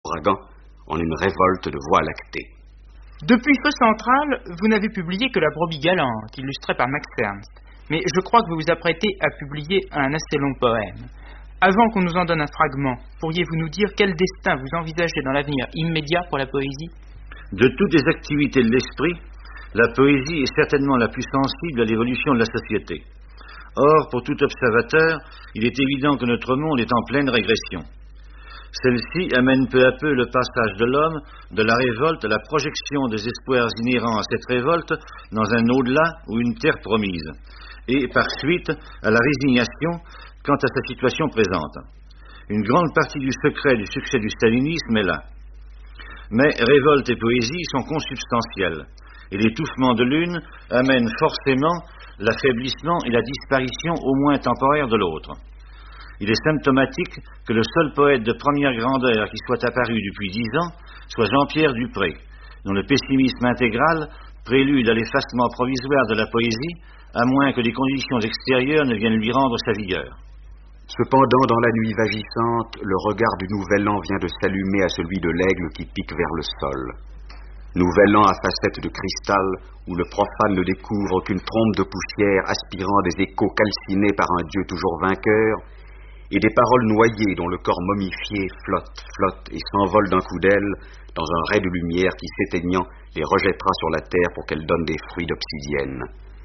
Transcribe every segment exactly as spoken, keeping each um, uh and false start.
naufragant en une révolte de voie lactée. Depuis Feu Central, vous n'avez publié que La brebis galante, illustrée par Max Ernst. Mais je crois que vous vous apprêtez à publier un assez long poème. Avant qu'on nous en donne un fragment, pourriez-vous nous dire quel destin vous envisagez dans l'avenir immédiat pour la poésie ? De toutes les activités de l'esprit, la poésie est certainement la plus sensible à l'évolution de la société. Or, pour tout observateur, il est évident que notre monde est en pleine régression. Celle-ci amène peu à peu le passage de l'homme de la révolte à la projection des espoirs inhérents à cette révolte dans un au-delà ou une terre promise, et par suite à la résignation quant à sa situation présente. Une grande partie du secret du succès du stalinisme est là. Mais révolte et poésie sont consubstantielles, et l'étouffement de l'une amène forcément l'affaiblissement et la disparition au moins temporaire de l'autre. Il est symptomatique que le seul poète de première grandeur qui soit apparu depuis dix ans soit Jean-Pierre Dupré, dont le pessimisme intégral prélude à l'effacement provisoire de la poésie, à moins que les conditions extérieures ne viennent lui rendre sa vigueur. Cependant, dans la nuit vagissante, le regard du nouvel an vient de s'allumer à celui de l'aigle qui pique vers le sol. Nouvel an à facettes de cristal, où le profane ne découvre qu'une trompe de poussière aspirant des échos calcinés par un Dieu toujours vainqueur, et des paroles noyées dont le corps momifié flotte, flotte et s'envole d'un coup d'aile dans un ray de lumière qui, s'éteignant, les rejettera sur la terre pour qu'elles donnent des fruits d'obsidienne.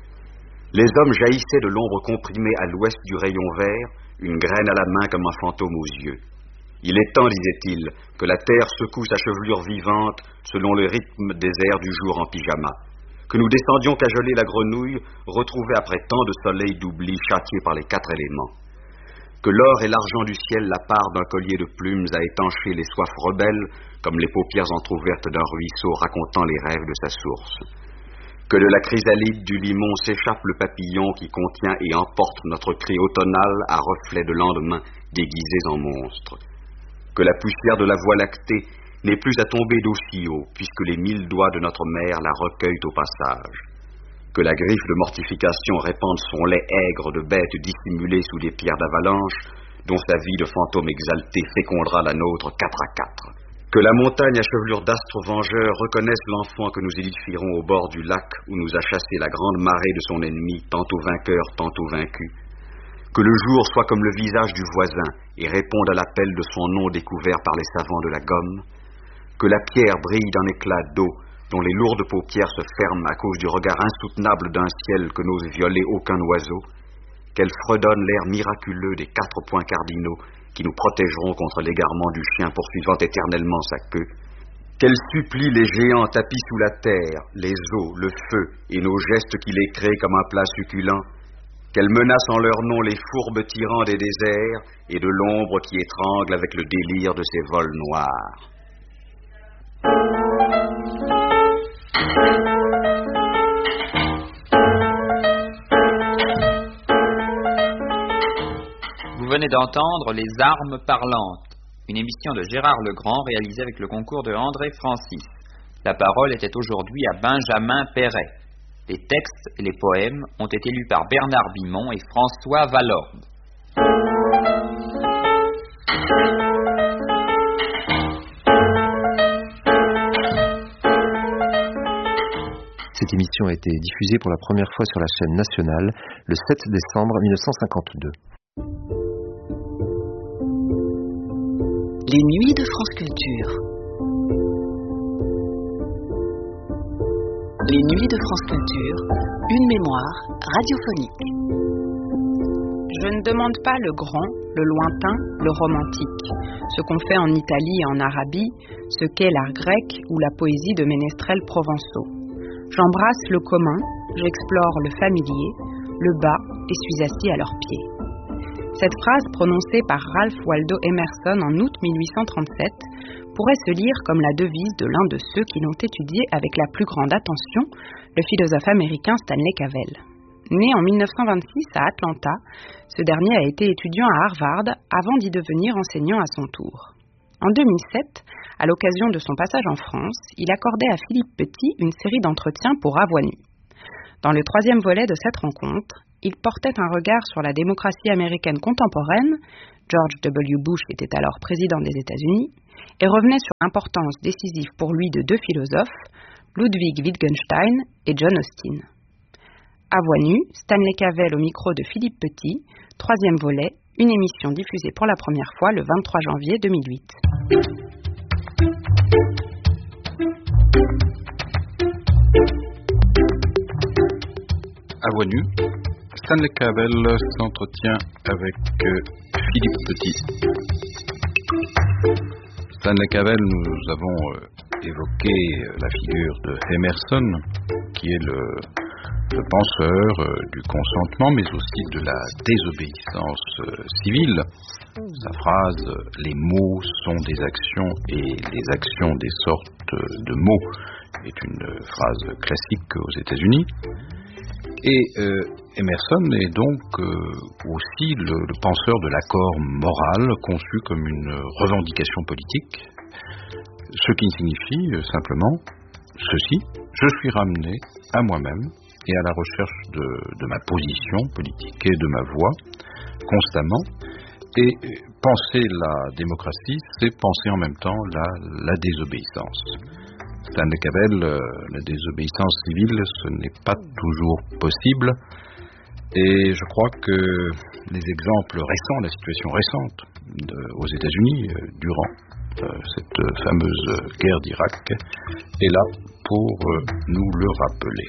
Les hommes jaillissaient de l'ombre comprimée à l'ouest du rayon vert, une graine à la main comme un fantôme aux yeux. Il est temps, disait-il, que la terre secoue sa chevelure vivante selon le rythme des airs du jour en pyjama, que nous descendions cajoler la grenouille, retrouvée après tant de soleil d'oubli châtiée par les quatre éléments, que l'or et l'argent du ciel la part d'un collier de plumes a étanché les soifs rebelles comme les paupières entr'ouvertes d'un ruisseau racontant les rêves de sa source, que de la chrysalide du limon s'échappe le papillon qui contient et emporte notre cri automnal à reflets de lendemain déguisés en monstres, que la poussière de la voie lactée n'est plus à tomber d'aussi haut, puisque les mille doigts de notre mère la recueillent au passage, que la griffe de mortification répande son lait aigre de bêtes dissimulées sous des pierres d'avalanche, dont sa vie de fantôme exalté fécondera la nôtre quatre à quatre, que la montagne à chevelure d'astres vengeurs reconnaisse l'enfant que nous édifierons au bord du lac où nous a chassé la grande marée de son ennemi, tantôt vainqueur, tantôt vaincu, que le jour soit comme le visage du voisin et réponde à l'appel de son nom découvert par les savants de la gomme, que la pierre brille d'un éclat d'eau dont les lourdes paupières se ferment à cause du regard insoutenable d'un ciel que n'ose violer aucun oiseau, qu'elle fredonne l'air miraculeux des quatre points cardinaux qui nous protégeront contre l'égarement du chien poursuivant éternellement sa queue, qu'elle supplie les géants tapis sous la terre, les eaux, le feu et nos gestes qui les créent comme un plat succulent, qu'elle menace en leur nom les fourbes tyrans des déserts et de l'ombre qui étrangle avec le délire de ses vols noirs. Vous venez d'entendre Les Armes Parlantes, une émission de Gérard Legrand réalisée avec le concours de André Francis. La parole était aujourd'hui à Benjamin Perret. Les textes et les poèmes ont été lus par Bernard Bimon et François Valorde. Cette émission a été diffusée pour la première fois sur la chaîne nationale le sept décembre mille neuf cent cinquante-deux. Les nuits de France Culture. Les nuits de France Culture, une mémoire radiophonique. Je ne demande pas le grand, le lointain, le romantique, ce qu'on fait en Italie et en Arabie, ce qu'est l'art grec ou la poésie de ménestrels provençaux. J'embrasse le commun, j'explore le familier, le bas et suis assis à leurs pieds. Cette phrase prononcée par Ralph Waldo Emerson en août mille huit cent trente-sept pourrait se lire comme la devise de l'un de ceux qui l'ont étudié avec la plus grande attention, le philosophe américain Stanley Cavell. Né en mille neuf cent vingt-six à Atlanta, ce dernier a été étudiant à Harvard avant d'y devenir enseignant à son tour. En deux mille sept, à l'occasion de son passage en France, il accordait à Philippe Petit une série d'entretiens pour À Voix Nue. Dans le troisième volet de cette rencontre, il portait un regard sur la démocratie américaine contemporaine, George W. Bush était alors président des États-Unis, et revenait sur l'importance décisive pour lui de deux philosophes, Ludwig Wittgenstein et John Austin. À voix nue, Stanley Cavell au micro de Philippe Petit, troisième volet, une émission diffusée pour la première fois le vingt-trois janvier deux mille huit. À voix nue, Stanley Cavell s'entretient avec euh, Philippe Petit. Stanley Cavell, nous avons euh, évoqué la figure de Emerson, qui est le, le penseur euh, du consentement, mais aussi de la désobéissance euh, civile. Sa phrase « Les mots sont des actions et les actions des sortes de mots » est une phrase classique aux États-Unis. Et euh, Emerson est donc euh, aussi le, le penseur de l'accord moral conçu comme une revendication politique, ce qui signifie euh, simplement ceci: je suis ramené à moi-même et à la recherche de, de ma position politique et de ma voix constamment. Et penser la démocratie, c'est penser en même temps la, la désobéissance. Stanley Cavell, euh, la désobéissance civile, ce n'est pas toujours possible. Et je crois que les exemples récents, la situation récente de, aux États-Unis euh, durant euh, cette fameuse guerre d'Irak est là pour euh, nous le rappeler.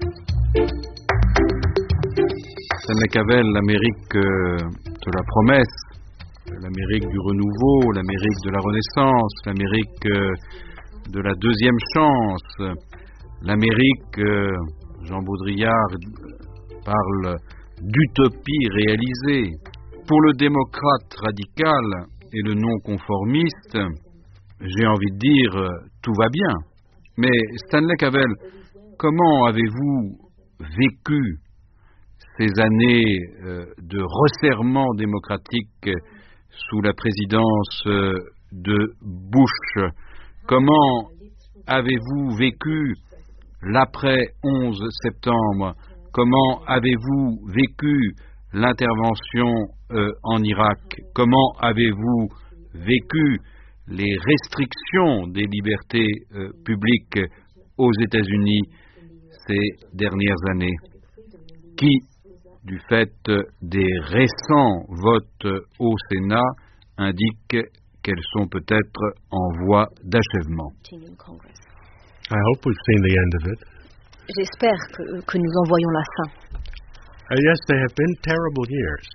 Stanley Cavell, l'Amérique euh, de la promesse, l'Amérique du renouveau, l'Amérique de la renaissance, l'Amérique euh, de la deuxième chance, l'Amérique, euh, Jean Baudrillard parle d'utopie réalisée. Pour le démocrate radical et le non-conformiste, j'ai envie de dire euh, tout va bien. Mais Stanley Cavell, comment avez-vous vécu ces années euh, de resserrement démocratique sous la présidence euh, de Bush? Comment avez-vous vécu l'après onze septembre? Comment avez-vous vécu l'intervention euh, en Irak? Comment avez-vous vécu les restrictions des libertés euh, publiques aux États-Unis ces dernières années, qui, du fait des récents votes au Sénat, indiquent qu'elles sont peut-être en voie d'achèvement. I hope we've seen the end of it. J'espère que, que nous en voyons la fin. Uh, yes, they have been terrible years.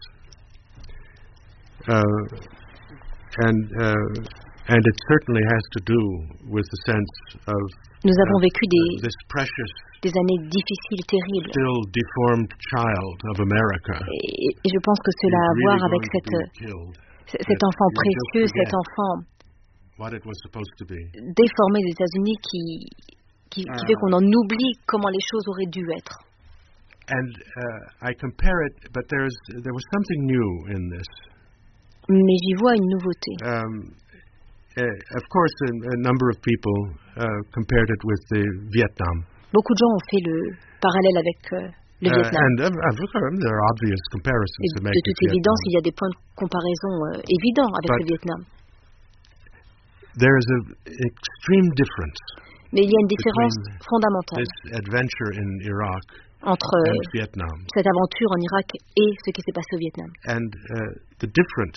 Uh, and, uh, and it certainly has to do with the sense of Nous avons uh, vécu des, this precious, des années difficiles, terribles. still deformed child of America. Et, et je pense que cela a à really voir avec going to cette, be killed cet enfant if you précieux, just cet forget enfant what it was supposed to be. déformé des États-Unis qui, qui, qui fait qu'on en oublie comment les choses auraient dû être. And uh, I compare it, but there's there was something new in this. Mais j'y vois une nouveauté. Um, uh, of course, a, a number of people uh, compared it with the Vietnam. Beaucoup de gens ont fait le parallèle avec euh, le Uh, Vietnam. and uh, of course, there are obvious comparisons Et to de make toute with évidence, Vietnam. il y a des points de comparaison euh, évidents avec But le Vietnam. There is an extreme difference Mais il y a une différence between fondamentale this adventure in Iraq entre and euh, Vietnam. cette aventure en Irak et ce qui s'est passé au Vietnam. And uh, the difference,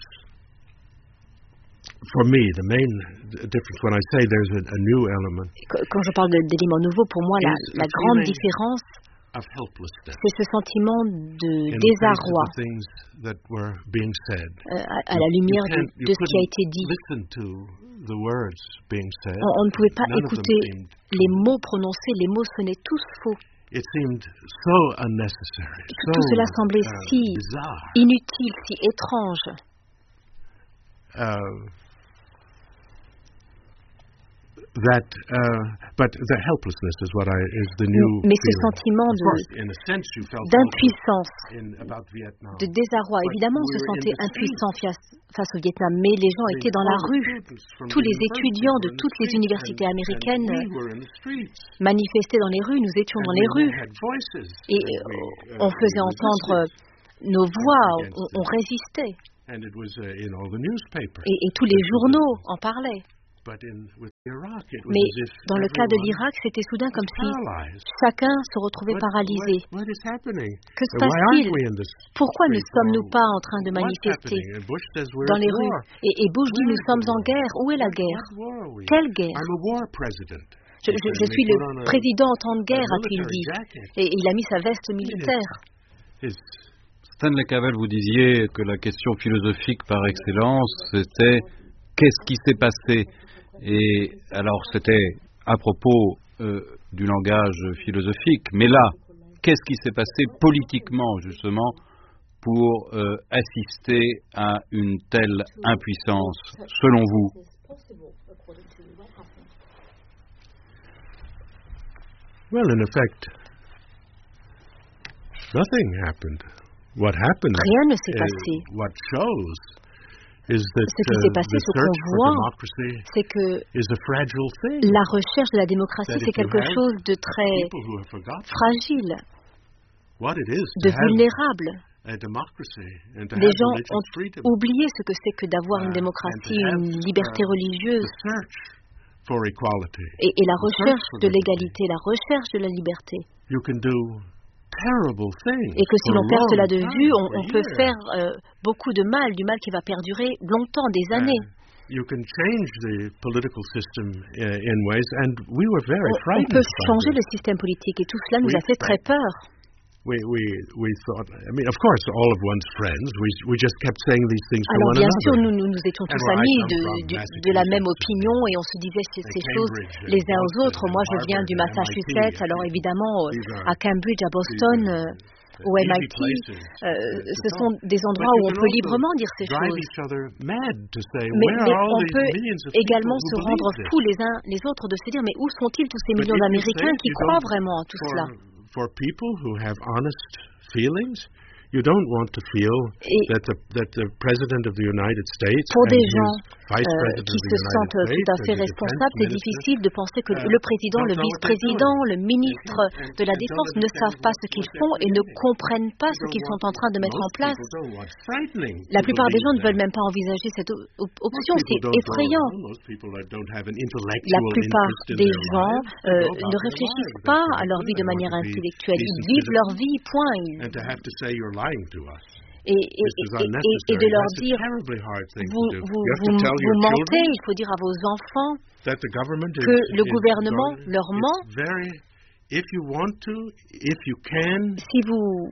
for me, the main difference when I say there's a, a new element, Qu- Quand je parle de- d'éléments nouveaux, pour moi, la, Is la a grande feeling différence, of helplessness c'est ce sentiment de in the face of désarroi the things that were being said. euh, à, à la lumière You de, can't- you de ce qui a couldn't été dit. listen to the words being said. On, on ne pouvait pas None of them écouter seemed les mots prononcés, les mots sonnaient tous faux. It seemed so unnecessary, so Tout cela semblait uh, si bizarre. inutile, si étrange. Uh, that, uh, but the helplessness is what I is the new. Mais ce feeling. sentiment Of de- course, in a sense, you felt d'impuissance, helpless in about Vietnam. de désarroi. But Évidemment, on we se were in sentait the impuissant face, face au Vietnam, mais les gens The étaient dans la college rue. students from Tous the les university étudiants were de in the toutes les streets, universités and- américaines and we were in the streets. manifestaient dans les rues, nous étions And dans we les rues. had voices, Et and euh, we, uh, on we faisait entendre resisted. nos voix, against on, on résistait. And it was uh, in all the newspapers. Et, et tous les journaux en parlaient. Mais dans le cas de l'Irak, c'était soudain comme si chacun se retrouvait paralysé. Que se passe-t-il? Pourquoi ne sommes-nous pas en train de manifester dans les rues? Et, et Bush dit, nous sommes en guerre. Où est la guerre? Quelle guerre? Je, je, je suis le président en temps de guerre, a-t-il dit. Et il a mis sa veste militaire. Stanley Cavell, vous disiez que la question philosophique par excellence, c'était qu'est-ce qui s'est passé? Et alors c'était à propos euh, du langage philosophique, mais là, qu'est-ce qui s'est passé politiquement justement pour euh, assister à une telle impuissance, selon vous? Well, in effect, nothing happened. What happened? Rien ne s'est passé. Uh, what shows is that ce qui s'est passé, uh, ce qu'on voit, c'est que la recherche de la démocratie, c'est quelque chose de très fragile, de vulnérable. Les gens ont oublié ce que c'est que d'avoir une démocratie, une liberté religieuse, et, et la recherche de l'égalité, la recherche de la liberté. Et que si l'on perd cela de vue, on, on peut faire euh, beaucoup de mal, du mal qui va perdurer longtemps, des années. On, on peut changer le système politique et tout cela nous a fait très peur. We, we, we thought, I mean, of course, all of one's friends, we, we just kept saying these things to Alors, one bien another. sûr, nous, nous, nous étions tous amis de, de, de la même opinion et on se disait ces, ces choses les uns aux autres. Moi, je viens du Massachusetts, alors évidemment, à Cambridge, à Boston, au M I T, euh, ce sont des endroits où on peut librement dire ces choses. Mais, mais on peut également se rendre fous les uns les autres de se dire, mais où sont-ils tous ces millions d'Américains qui croient vraiment à tout cela? For people who have honest feelings, you don't want to feel that the, that the President of the United States pour des and gens Vice euh, President qui of se the United sentent States tout à fait responsables, c'est difficile de penser que le président, le vice-président, le ministre de la Défense ne savent pas ce qu'ils font et ne comprennent pas ce qu'ils sont en train de mettre en place. La plupart des gens ne veulent même pas envisager cette op- option, c'est effrayant. La plupart des gens euh, ne réfléchissent pas à leur vie de manière intellectuelle, ils vivent leur vie, point. Et, et, et, et, et de leur dire, vous, vous, vous, vous mentez, il faut dire à vos enfants que le gouvernement leur ment. Si vous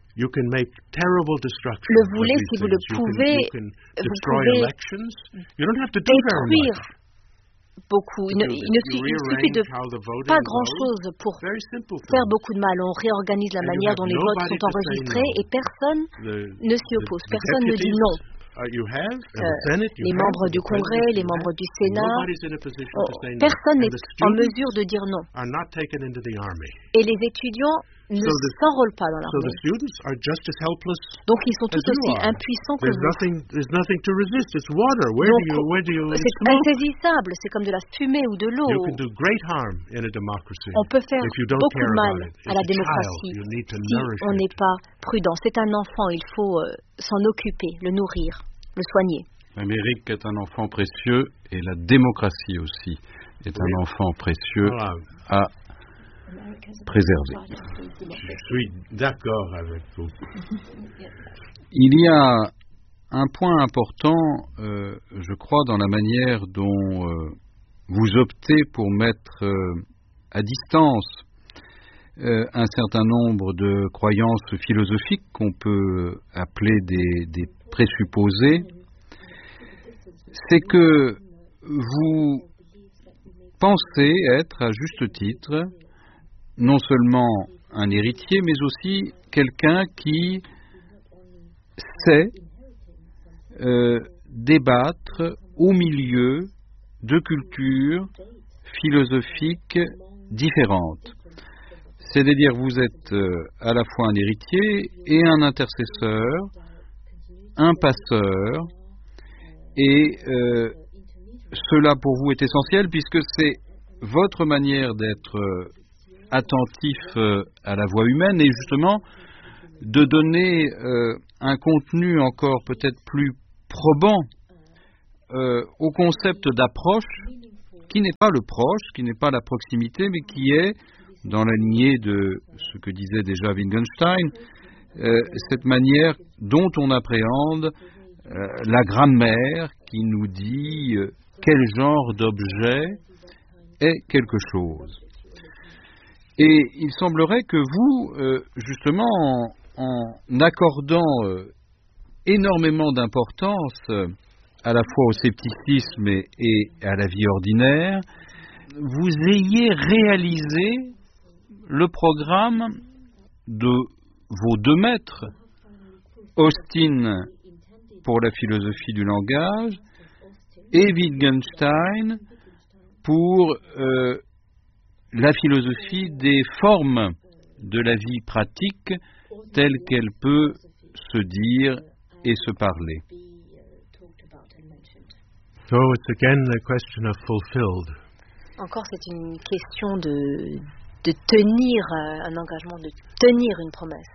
le voulez, si vous le pouvez, vous pouvez détruire beaucoup. Il ne, il ne suffit, il suffit de pas grand-chose pour faire beaucoup de mal. On réorganise la manière dont les votes sont enregistrés et personne ne s'y oppose. Personne ne dit non. Euh, les membres du Congrès, les membres du Sénat, on, personne n'est en mesure de dire non. Et les étudiants ne s'enrôlent pas dans l'armée. Donc ils sont tout aussi impuissants que vous. Donc c'est insaisissable, c'est comme de la fumée ou de l'eau. On peut faire beaucoup de mal à la démocratie si on n'est pas prudent. C'est un enfant, il faut euh, s'en occuper, le nourrir, le soigner. L'Amérique est un enfant précieux et la démocratie aussi est un enfant précieux à préserver. Je suis d'accord avec vous. Il y a un point important, euh, je crois, dans la manière dont euh, vous optez pour mettre euh, à distance euh, un certain nombre de croyances philosophiques qu'on peut appeler des, des présupposés, c'est que vous pensez être, à juste titre, non seulement un héritier, mais aussi quelqu'un qui sait euh, débattre au milieu de cultures philosophiques différentes. C'est-à-dire vous êtes euh, à la fois un héritier et un intercesseur, un passeur, et euh, cela pour vous est essentiel puisque c'est votre manière d'être euh, attentif euh, à la voix humaine et justement de donner euh, un contenu encore peut-être plus probant euh, au concept d'approche qui n'est pas le proche, qui n'est pas la proximité, mais qui est, dans la lignée de ce que disait déjà Wittgenstein, euh, cette manière dont on appréhende euh, la grammaire qui nous dit euh, quel genre d'objet est quelque chose. Et il semblerait que vous, euh, justement, en, en accordant euh, énormément d'importance euh, à la fois au scepticisme et, et à la vie ordinaire, vous ayez réalisé le programme de vos deux maîtres, Austin pour la philosophie du langage et Wittgenstein pour euh, la philosophie des formes de la vie pratique telle qu'elle peut se dire et se parler. So it's again a question of fulfilled. Encore, c'est une question de, de tenir un engagement, de tenir une promesse.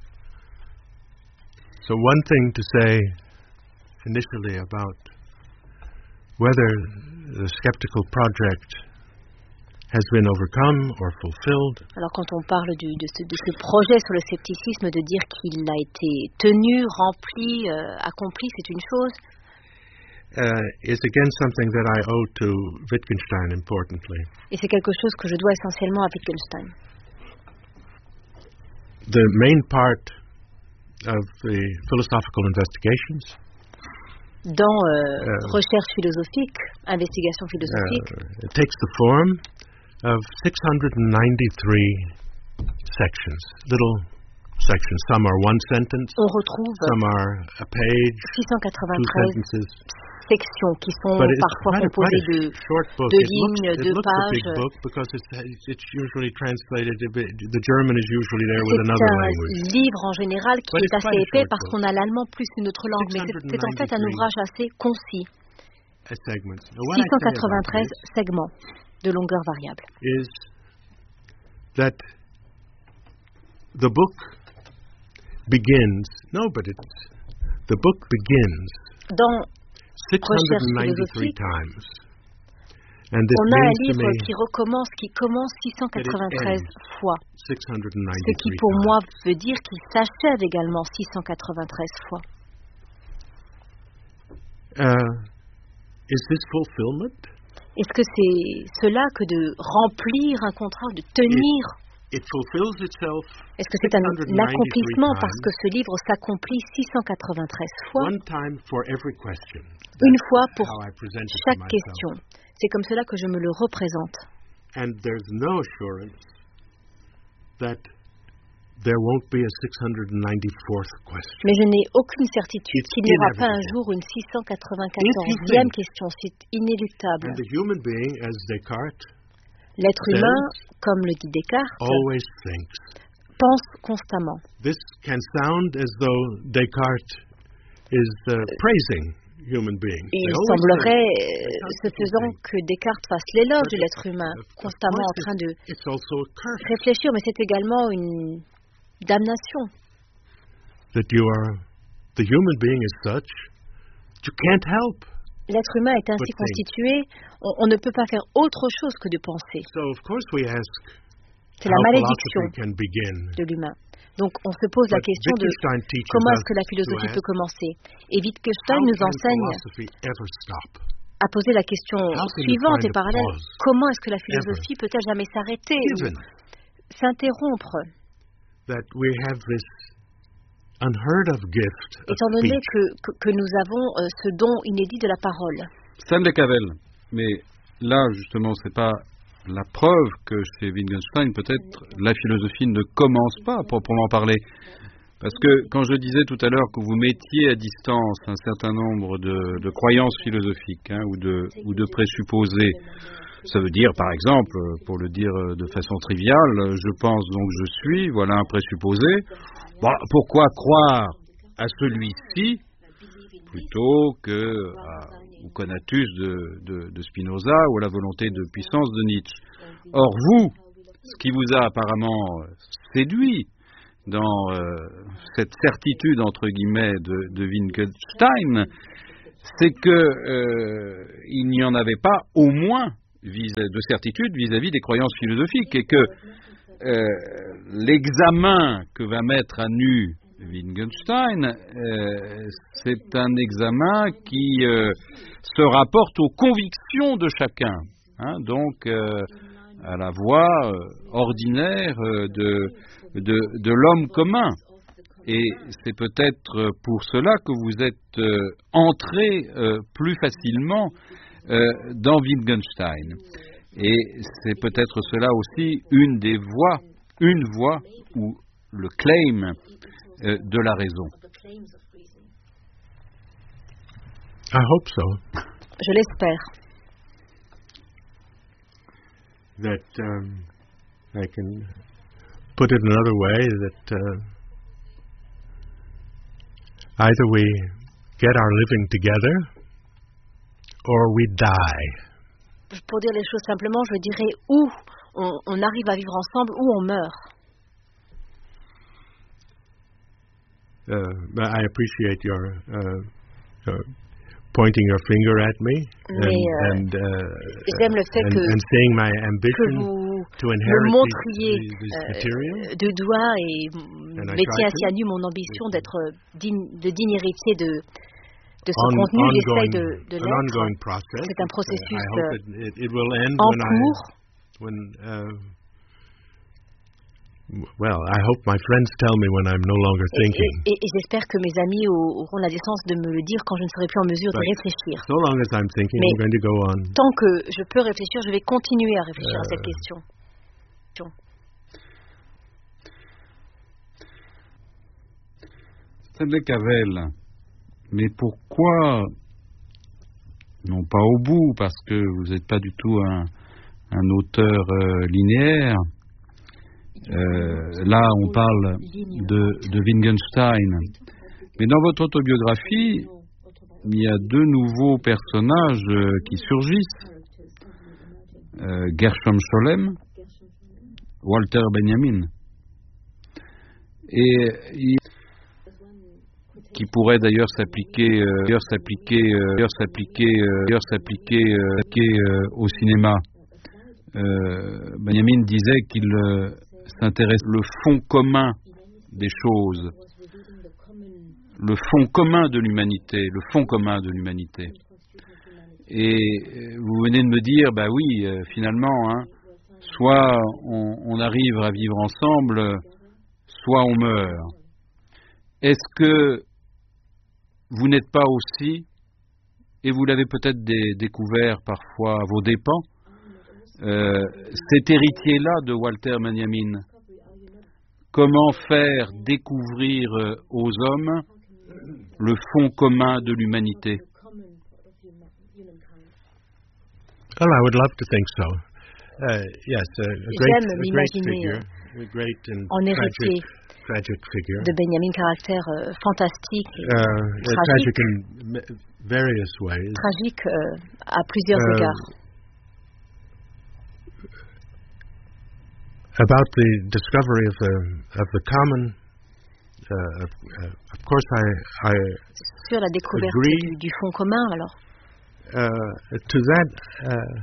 So one thing to say initially about whether the skeptical project has been overcome or fulfilled. Alors quand on parle du, de, ce, de ce projet sur le scepticisme, de dire qu'il a été tenu, rempli, euh, accompli, c'est une chose. Uh, is again something that I owe to Wittgenstein importantly. Et c'est quelque chose que je dois essentiellement à Wittgenstein. The main part of the philosophical investigations. Dans euh, uh, recherche philosophique, investigation philosophique. Uh, it takes the form of six hundred ninety-three sections, little sections. Some are one sentence. On retrouve some are a page, six cent quatre-vingt-treize two sentences. Sections qui sont parfois composées de, de lignes, de pages. C'est un livre en général qui est assez épais parce qu'on a l'allemand plus une autre langue, mais c'est, c'est en fait un ouvrage assez concis. six cent quatre-vingt-treize segments de longueur variable. Is that the book begins? No, but it's the book begins. Dans six hundred ninety-three times. And this on a un livre qui recommence, qui commence six cent quatre-vingt-treize fois. six hundred ninety-three Ce qui pour moi veut dire qu'il s'achève également six cent quatre-vingt-treize fois. Uh, is this fulfillment? Est-ce que c'est cela que de remplir un contrat, de tenir? It, it fulfills itself. Est-ce que c'est un, un accomplissement parce que ce livre s'accomplit six cent quatre-vingt-treize fois? One time for every question. Une fois pour chaque question. C'est comme cela que je me le représente. And there's no assurance that there won't be a six hundred ninety-fourth question. Mais je n'ai aucune certitude qu'il n'y aura pas un jour une six cent quatre-vingt-quatorzième question. C'est inéluctable. And the human being, as Descartes, l'être humain, comme le dit Descartes, always thinks. Pense constamment. This can sound as though Descartes is uh, praising human beings. Et il semblerait, ce faisant, que Descartes fasse l'éloge de l'être humain, constamment en train de réfléchir, mais c'est également une damnation. That you are, the human being is such, you can't help. L'être humain est ainsi constitué, on, on ne peut pas faire autre chose que de penser. So of course we ask, c'est la malédiction de l'humain. Donc on se pose la question de comment est-ce que la philosophie peut commencer. Et Wittgenstein nous enseigne à poser la question suivante et parallèle. Comment est-ce que la philosophie peut-elle jamais s'arrêter ou s'interrompre? Étant donné que, que, que nous avons euh, ce don inédit de la parole. Sam de Cavel, mais là justement c'est pas la preuve que chez Wittgenstein, peut-être, la philosophie ne commence pas à proprement parler. Parce que quand je disais tout à l'heure que vous mettiez à distance un certain nombre de, de croyances philosophiques hein, ou, de, ou de présupposés, ça veut dire, par exemple, pour le dire de façon triviale, je pense donc je suis, voilà un présupposé. Bon, pourquoi croire à celui-ci plutôt que à, au conatus de, de, de Spinoza ou à la volonté de puissance de Nietzsche. Or vous, ce qui vous a apparemment séduit dans euh, cette certitude entre guillemets de, de Wittgenstein, c'est que euh, il n'y en avait pas au moins vis- de certitude vis-à-vis des croyances philosophiques, et que euh, l'examen que va mettre à nu Wittgenstein, euh, c'est un examen qui euh, se rapporte aux convictions de chacun, hein, donc euh, à la voie euh, ordinaire euh, de, de, de l'homme commun. Et c'est peut-être pour cela que vous êtes euh, entré euh, plus facilement euh, dans Wittgenstein. Et c'est peut-être cela aussi une des voies, une voie ou le claim euh, de la raison. I hope so. Je l'espère. That um, I can put it another way, that uh, either we get our living together or we die. Pour dire les choses simplement, je dirais ou on, on arrive à vivre ensemble ou on meurt. Uh, but I appreciate your, uh, your pointing your finger at me and, euh, and, uh, j'aime le fait and, que, and saying my que ambition vous to inherit me montriez these, these euh, material. de doigts et And I mettiez try ainsi à to. nu mon ambition d'être digne, de digne héritier de, de ce On- contenu. J'essaye ongoing- de, de an ongoing l'être. process. C'est un Uh, processus I hope euh, it, it, it will end en when cours. I when uh, well, I hope my friends tell me when I'm no longer Et, thinking. et- et j'espère que mes amis au- auront la décence de me le dire quand je ne serai plus en mesure de But réfléchir. so long as I'm thinking, Mais- I'm going to go on. Tant que je peux réfléchir, je vais continuer à réfléchir à cette Euh. question. Stanley Cavell, mais pourquoi, non pas au bout, parce que vous n'êtes pas du tout un, un auteur euh, linéaire, euh, là on parle de, de Wittgenstein, mais dans votre autobiographie, il y a deux nouveaux personnages euh, qui surgissent, euh, Gershom Scholem, Walter Benjamin, et il qui pourrait d'ailleurs s'appliquer, euh, d'ailleurs s'appliquer, euh, d'ailleurs s'appliquer, euh, d'ailleurs s'appliquer euh, s'appliquer, euh, au cinéma. Euh, Benjamin disait qu'il euh, s'intéresse au fond commun des choses, le fond commun de l'humanité, le fond commun de l'humanité. Et euh, vous venez de me dire, bah oui, euh, finalement, hein, soit on, on arrive à vivre ensemble, soit on meurt. Est-ce que vous n'êtes pas aussi, et vous l'avez peut-être dé- découvert parfois à vos dépens, euh, cet héritier-là de Walter Benjamin? Comment faire découvrir euh, aux hommes le fond commun de l'humanité? Well, I would love to think so. Uh, yes, a, a great, J'aime a great m'imaginer figure, a great and en héritier tragic, tragic figure. de Benjamin, caractère euh, fantastique, et Uh, uh, tragique, tragic in m- various ways. tragique euh, à plusieurs Euh, égards. About the discovery of the of the common, uh, of, uh, of course, I I Sur la découverte agree. du, du fond commun, alors. uh, to that. Uh,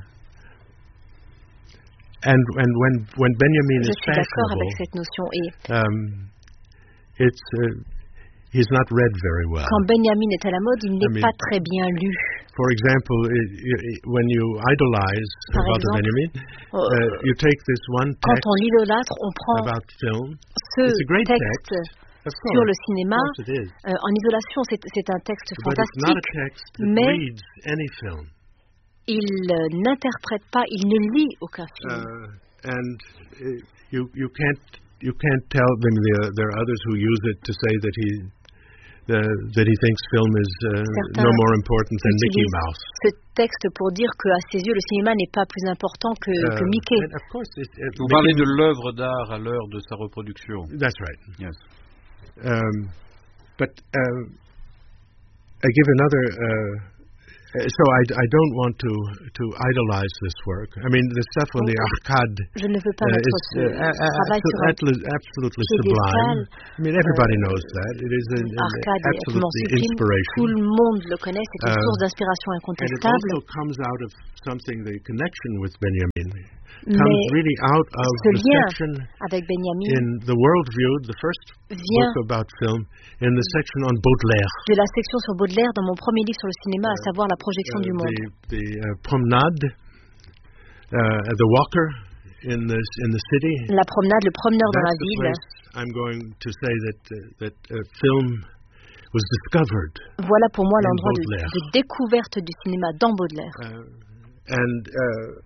and and when when Benjamin Je is suis d'accord avec fashionable, cette notion. Et um, it's uh, he's not read very well. quand Benjamin est à la mode, il n'est I mean, pas très bien lu. For example, i i when you idolize Par Walter exemple, Benjamin, euh, uh, you take this one Quand text on l'idolâtre, on prend about film. ce It's a great texte text. Of sur course, le cinéma of course it is. euh, en isolation. C'est c'est un texte But it's not a fantastique, text that mais reads any film. il euh, n'interprète pas, il ne lit aucun film. Uh, and uh, you you can't you can't tell them. There, there are others who use it to say that he uh, that he thinks film is uh, no more important than Mickey Utilise Mouse. ce texte pour dire qu'à ses yeux, le cinéma n'est pas plus important que, Uh, que Mickey. and of course, it, uh, Vous Mickey- parlez de l'œuvre d'art à l'heure de sa reproduction. That's right. Yes. Um, but uh, I give another uh, so I, I don't want to to idolize this work. I mean, the stuff on the Arcade Je ne veux pas mettre uh, ce uh, travail sur un absolutely sublime. I mean, everybody euh, knows that. It is an, an Arcade est absolument absolutely sublime. inspiration. Tout le monde le connaît. C'est une Uh, source d'inspiration and it incontestable. also comes out of something, the connection with Benjamin Mais comes really out of ce the lien section avec Benjamin in the Worldview, the first vient book about film, in the section on Baudelaire. de la section sur Baudelaire dans mon premier livre sur le cinéma, à savoir La projection Uh, du monde. the the uh, promenade, uh, the walker in the in the city. La promenade, le promeneur dans la That's the ville. place I'm going to say that uh, that uh, film was discovered. Voilà pour moi in l'endroit de, Baudelaire. de découverte du cinéma dans Baudelaire. Uh, and uh,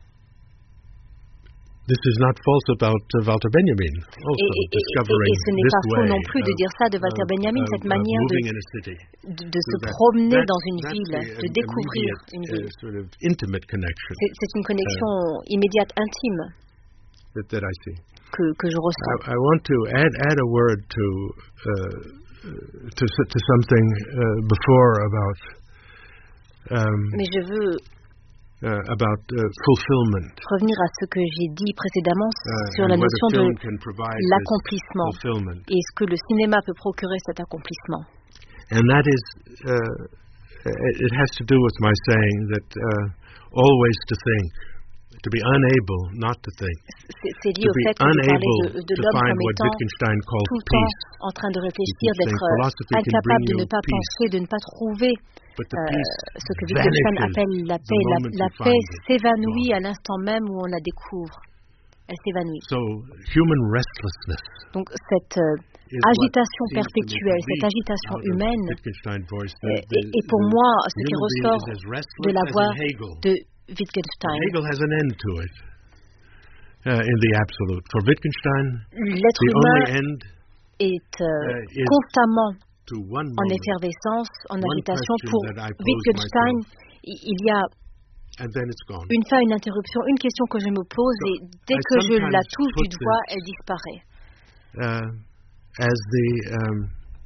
this is not false about uh, Walter Benjamin. Also Et, et, et, discovering et ce n'est this pas faux way non plus de of, dire ça de Walter of, Benjamin, of, cette of manière de, moving in a city. de, de se So that- promener that's- dans une that's ville, the, de um, découvrir immediate, une uh, ville. sort of intimate connection C'est c'est une connexion immédiate, intime, that, that I see. que, que je ressens. I, I want to add add a word to uh, to to something uh, before about um, Mais je veux uh, about uh, fulfillment. revenir à ce que j'ai dit précédemment Uh, sur and la whether notion film de can provide this l'accomplissement fulfillment. et ce que le cinéma peut procurer cet accomplissement. And that is, uh, it it has to do with my saying that uh, always to think, to be unable not to think, C'est c'est lié to au be fait que vous parlez unable de, de to l'homme find comme what étant Wittgenstein called tout le temps peace. en train de réfléchir, You can d'être think philosophy can incapable bring de ne you pas peace. penser, de ne pas trouver But the euh, peace ce que Wittgenstein vanishes appelle la the paix. La, moment la you paix find it. s'évanouit à l'instant même où on la découvre. Elle s'évanouit. So human restlessness Donc cette euh, is what agitation seems to me to perpétuelle, cette reach agitation out of humaine, Wittgenstein's voice, et, the- et- the- et pour the moi, ce qui human being ressort is as restless de la as voix in Hegel. de Wittgenstein. Hegel has an end to it uh, in the absolute. For Wittgenstein, L'être the only humain end est euh, uh, is constamment to one en moment, effervescence, en One agitation. question Pour that I pose Wittgenstein, i- il y a and then it's gone. une fin, une interruption, une question que je me pose So, et dès I que je la sometimes touche du put doigt, this- elle disparaît. Uh, as the um,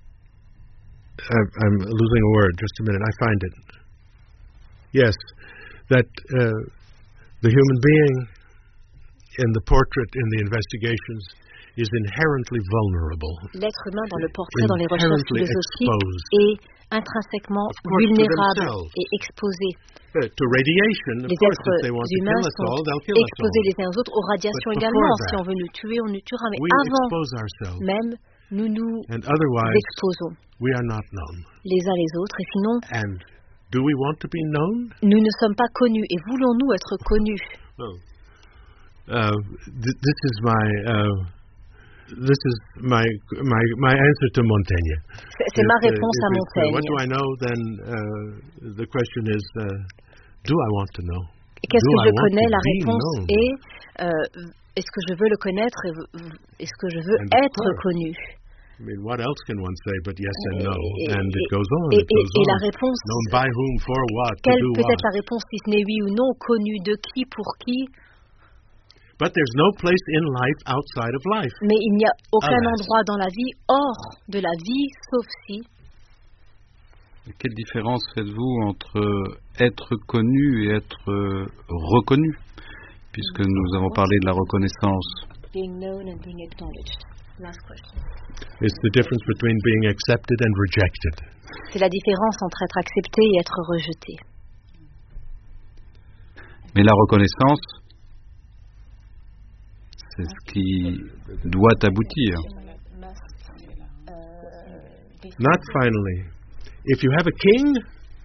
I'm, I'm losing a word. Just a minute. I find it. Yes, that uh, the human being in the portrait, in the investigations, is inherently vulnerable. L'être humain dans le portrait, dans les recherches Inherently philosophiques, exposed. est intrinsèquement Of course, to vulnérable themselves. et exposé. Uh, to radiation, of Les course, êtres if they want to humains kill us all, sont they'll kill us exposés all. les uns aux autres, aux radiations But également. before Si that, on veut nous tuer, on nous tuera. Mais We avant expose ourselves, même, nous nous and otherwise exposons we are not known. les uns les autres. Et sinon, And do we want to be known? nous ne sommes pas connus. Et voulons-nous être connus? Oh. Uh, th- this is my uh, this is my my my answer to Montaigne. C'est c'est ma If, uh, réponse if à it's, uh, Montaigne. what do I know? Then uh, the question is, uh, do I want to know? Et qu'est-ce Do que I je want connais? to La be réponse known? est euh, est-ce que je veux le connaître et v- est-ce que je veux And of être course. connu? I mean, what else can one say but yes and no? Et- And it et- goes on. Et, it goes et- et on. la réponse, Known by whom, for what, to quelle do peut what. être la réponse si ce n'est oui ou non? Connu de qui, pour qui? But there's no place in life outside of life. Mais il n'y a aucun Alas. endroit dans la vie hors de la vie, sauf si. Quelle différence faites-vous entre être connu et être euh, reconnu, puisque nous avons parlé de la reconnaissance? Being known and being acknowledged. Last question. It's the difference between being accepted and rejected. C'est la différence entre être accepté et être rejeté. Mais la reconnaissance, c'est ce qui doit aboutir. Not finally. If you have a king,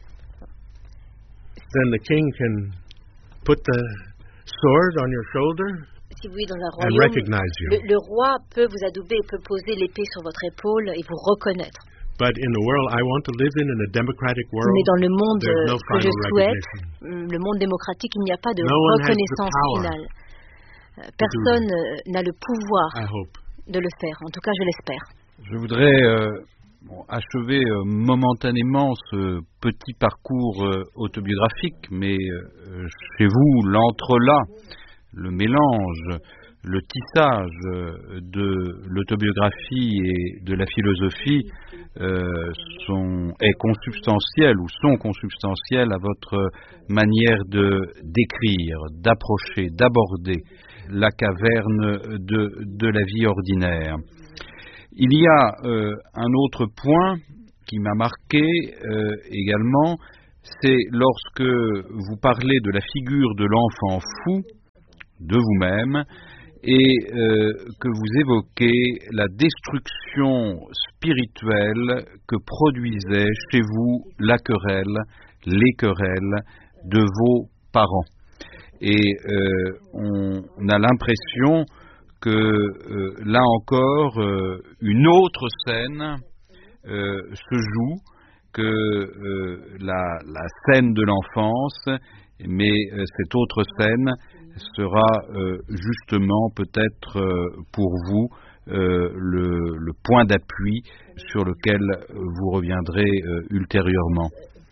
then the king can put the sword on your shoulder Si vous êtes dans un and royaume, recognize you. le, le roi peut vous adouber, peut poser l'épée sur votre épaule et vous reconnaître. But in the world I want to live in, in a democratic world, Mais dans le monde there's no euh, que je final souhaite, recognition. le monde démocratique, il n'y a pas de No one has the reconnaissance power finale. Euh, Personne euh, n'a le pouvoir I hope. de le faire. En tout cas, je l'espère. Je voudrais euh, bon, achever euh, momentanément ce petit parcours euh, autobiographique, mais euh, chez vous, l'entrelac, le mélange le tissage de l'autobiographie et de la philosophie euh, sont, est consubstantiel ou sont consubstantiels à votre manière de d'écrire, d'approcher, d'aborder la caverne de, de la vie ordinaire. Il y a euh, un autre point qui m'a marqué euh, également, c'est lorsque vous parlez de la figure de l'enfant fou, de vous-même, et euh, que vous évoquez la destruction spirituelle que produisait chez vous la querelle, les querelles de vos parents. Et euh, on, on a l'impression que euh, là encore, euh, une autre scène euh, se joue que euh, la, la scène de l'enfance, mais euh, cette autre scène sera euh, justement peut-être euh, pour vous euh, le, le point d'appui sur lequel vous reviendrez euh, ultérieurement.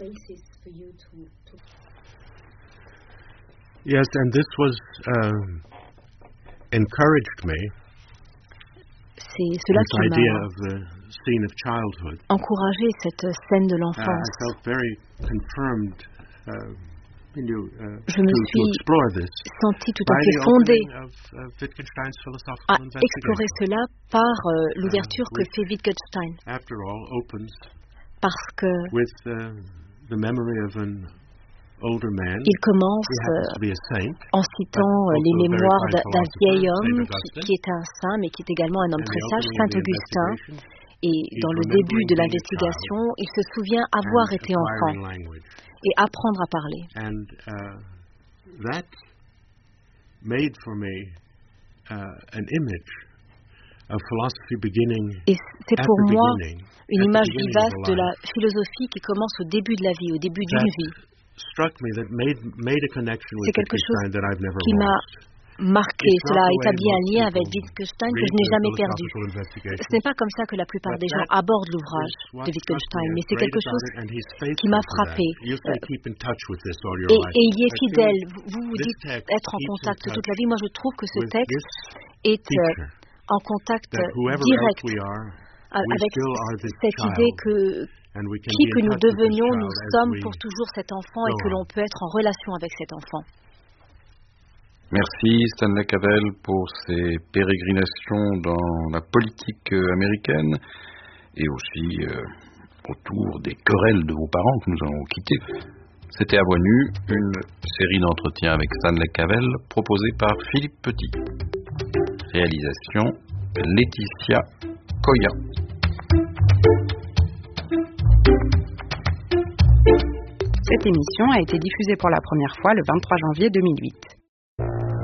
Yes, and this was uh, encouraged me. C'est cela this qui idea m'a of the scene of childhood. encouragé, cette scène de Uh, I l'enfance. felt very confirmed uh, in you, uh, Je me to, to suis explore this senti tout à by fait the fondée opening of, of Wittgenstein's à philosophical explorer investigation. cela par euh, l'ouverture que which, fait Wittgenstein. After all, opens Parce que with uh, the memory of an older man. il commence He happens to be a saint, en citant but euh, les also a very mémoires fine d'un d'un philosopher, vieil Saint homme qui, Augustine. qui est un saint, mais qui est également un homme And très the sage, opening Saint of the Augustin. investigation, Et he's dans le début remembering de being a l'investigation, child il se souvient avoir and été enfant acquiring language. et apprendre à parler. And uh, that made for me uh, an image of philosophy beginning Et c'est at pour the moi beginning, une at the image beginning vivace of a de la life. philosophie qui commence au début de la vie, au début d'une That vie. struck me, that made made a connection with C'est quelque chose Wittgenstein that I've never qui m'a lost. marqué, It's cela a not the way établi un most lien avec people Wittgenstein que read je n'ai the jamais perdu. philosophical investigation. Ce n'est pas comme ça que la plupart But des gens that abordent l'ouvrage is what de struck Wittgenstein, me mais as c'est great quelque about chose it, and he's qui faithful m'a to frappé. that. You say Euh, keep in touch with this all your Et, life. et il y est I fidèle. feel Vous vous this dites text être en keeps in contact toute touch la vie. Moi, je trouve que ce with texte this est euh, feature en contact that whoever direct else we are, a- we avec still are this cette child, idée que and we can qui be que in nous touch with this devenions, child nous as sommes we pour toujours cet enfant et go que on. l'on peut être en relation avec cet enfant. Merci Stanley Cavell pour ces pérégrinations dans la politique euh, américaine et aussi euh, autour des querelles de vos parents que nous avons quittés. C'était à voix nue, une série d'entretiens avec Stanley Cavell proposée par Philippe Petit. Réalisation Laetitia Coya. Cette émission a été diffusée pour la première fois le vingt-trois janvier deux mille huit.